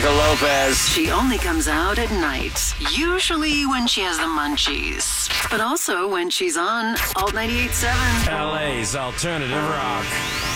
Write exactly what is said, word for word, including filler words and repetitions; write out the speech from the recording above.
Jennifer Lopez. She only comes out at night, usually when she has the munchies, but also when she's on Alt ninety-eight point seven. L A's Alternative Rock.